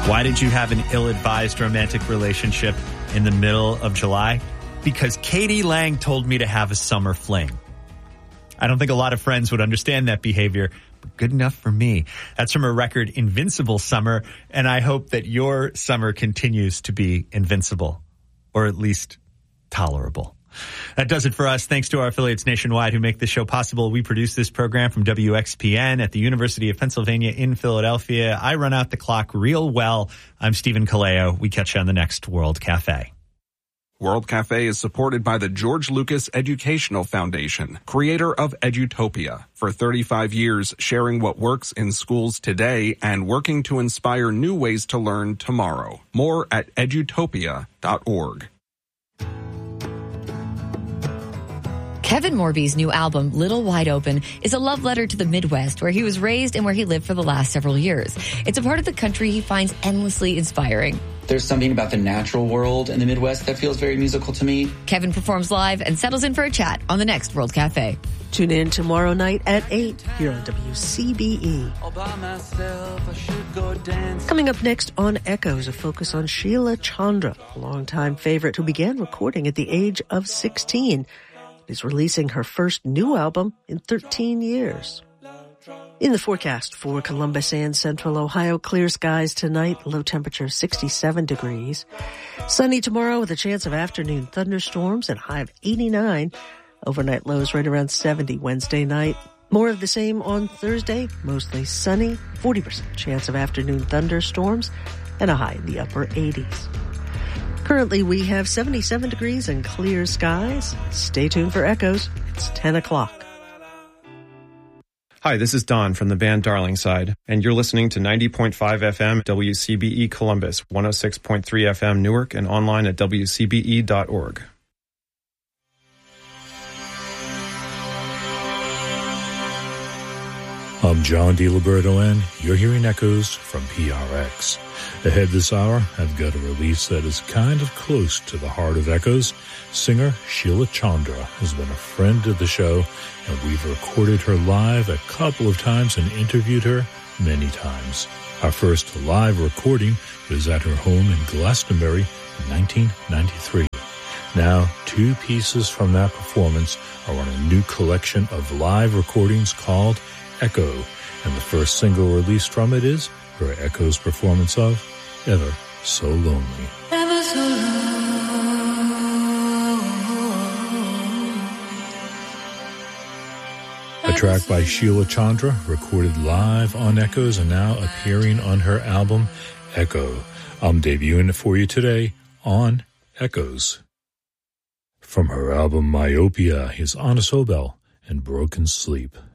Why did you have an ill-advised romantic relationship in the middle of July? Because Katie Lang told me to have a summer fling. I don't think a lot of friends would understand that behavior, but good enough for me. That's from her record Invincible Summer, and I hope that your summer continues to be invincible, or at least tolerable. That does it for us. Thanks to our affiliates nationwide who make this show possible. We produce this program from WXPN at the University of Pennsylvania in Philadelphia. I run out the clock real well. I'm Stephen Kaleo. We catch you on the next World Cafe. World Cafe is supported by the George Lucas Educational Foundation, creator of Edutopia. For 35 years, sharing what works in schools today and working to inspire new ways to learn tomorrow. More at edutopia.org. Kevin Morby's new album, Little Wide Open, is a love letter to the Midwest, where he was raised and where he lived for the last several years. It's a part of the country he finds endlessly inspiring. There's something about the natural world in the Midwest that feels very musical to me. Kevin performs live and settles in for a chat on the next World Cafe. Tune in tomorrow night at 8 here on WCBE. Coming up next on Echoes, a focus on Sheila Chandra, a longtime favorite who began recording at the age of 16. Is releasing her first new album in 13 years. In the forecast for Columbus and Central Ohio, clear skies tonight, low temperature 67 degrees. Sunny tomorrow with a chance of afternoon thunderstorms and high of 89. Overnight lows right around 70 Wednesday night. More of the same on Thursday, mostly sunny, 40% chance of afternoon thunderstorms and a high in the upper 80s. Currently, we have 77 degrees and clear skies. Stay tuned for Echoes. It's 10 o'clock. Hi, this is Don from the band Darlingside, and you're listening to 90.5 FM WCBE Columbus, 106.3 FM Newark, and online at WCBE.org. I'm John DiLiberto, and you're hearing Echoes from PRX. Ahead this hour, I've got a release that is kind of close to the heart of Echoes. Singer Sheila Chandra has been a friend of the show, and we've recorded her live a couple of times and interviewed her many times. Our first live recording was at her home in Glastonbury in 1993. Now, two pieces from that performance are on a new collection of live recordings called Echo, and the first single released from it is her Echoes performance of Ever So Lonely. Ever so A track by Sheila Chandra, recorded live on Echoes and now appearing on her album Echo. I'm debuting it for you today on Echoes. From her album Myopia is Anna Sobel and Broken Sleep.